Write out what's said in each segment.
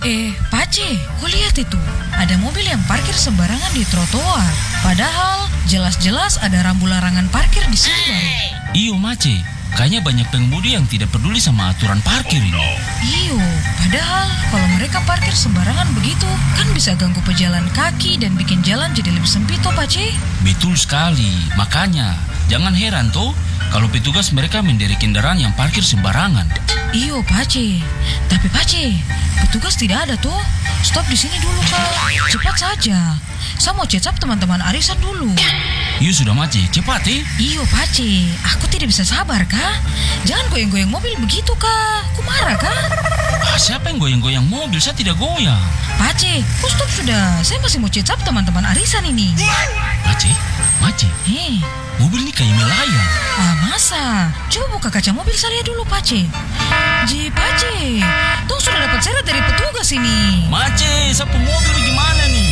Pace, kau lihat itu. Ada mobil yang parkir sembarangan di trotoar. Padahal jelas-jelas ada rambu larangan parkir di sini baru. Iyo Mace, kayaknya banyak pengemudi yang tidak peduli sama aturan parkir ini. Iyo, padahal kalau mereka parkir sembarangan begitu, kan bisa ganggu pejalan kaki dan bikin jalan jadi lebih sempit toh, Pace. Betul sekali, makanya jangan heran toh kalau petugas mereka menderek kendaraan yang parkir sembarangan. Iyo, Pace. Tapi Pace, petugas tidak ada toh. Stop di sini dulu, Kak. Cepat saja. Saya mau cecap teman-teman arisan dulu. Iyo sudah Mace, cepat Iyo, Pace. Aku tidak bisa sabar, Kak. Jangan goyang-goyang mobil begitu, Kak. Aku marah, Kak. Siapa yang goyang-goyang mobil? Saya tidak goyang. Pace, kok stop sudah. Saya masih mau cecap teman-teman arisan ini. Mace. Mobil ini kayak melayang. Masa? Coba buka kaca mobil saya dulu, Pace. Pace, Tong sudah dapat seret dari petugas ini. Mace, sapu mobil gimana nih?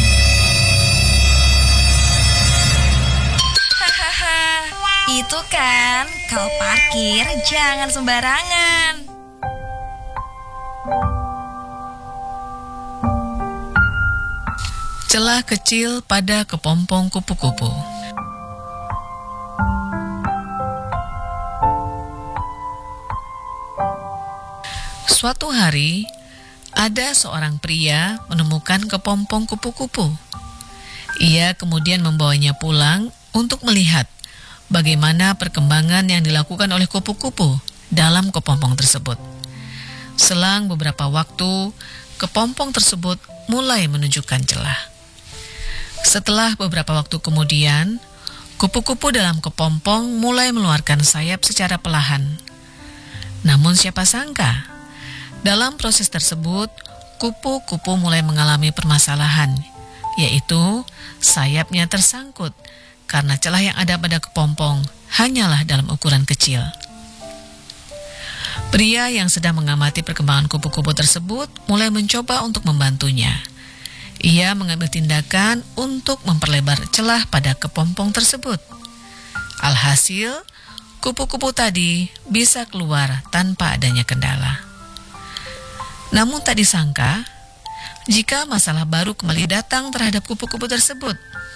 Hahaha, itu kan kalau parkir jangan sembarangan. Celah kecil pada kepompong kupu-kupu. Suatu hari, ada seorang pria menemukan kepompong kupu-kupu. Ia kemudian membawanya pulang untuk melihat bagaimana perkembangan yang dilakukan oleh kupu-kupu dalam kepompong tersebut. Selang beberapa waktu, kepompong tersebut mulai menunjukkan celah. Setelah beberapa waktu kemudian, kupu-kupu dalam kepompong mulai mengeluarkan sayap secara perlahan. Namun siapa sangka, dalam proses tersebut, kupu-kupu mulai mengalami permasalahan, yaitu sayapnya tersangkut karena celah yang ada pada kepompong hanyalah dalam ukuran kecil. Pria yang sedang mengamati perkembangan kupu-kupu tersebut mulai mencoba untuk membantunya. Ia mengambil tindakan untuk memperlebar celah pada kepompong tersebut. Alhasil, kupu-kupu tadi bisa keluar tanpa adanya kendala. Namun tak disangka, jika masalah baru kembali datang terhadap kupu-kupu tersebut.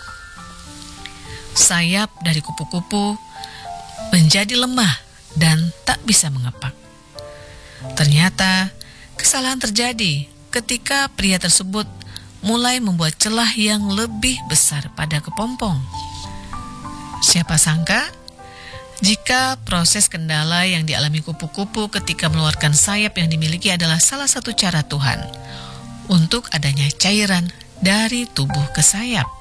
Sayap dari kupu-kupu menjadi lemah dan tak bisa mengepak. Ternyata, kesalahan terjadi ketika pria tersebut mulai membuat celah yang lebih besar pada kepompong. Siapa sangka, jika proses kendala yang dialami kupu-kupu ketika mengeluarkan sayap yang dimiliki adalah salah satu cara Tuhan untuk adanya cairan dari tubuh ke sayap.